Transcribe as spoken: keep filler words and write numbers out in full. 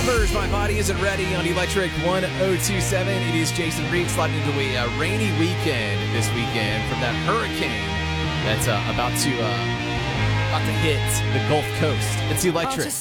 Numbers, My Body Isn't Ready on Electric one oh two seven. It is Jason Reed sliding into a uh, rainy weekend this weekend from that hurricane that's uh, about to uh, about to hit the Gulf Coast. It's Electric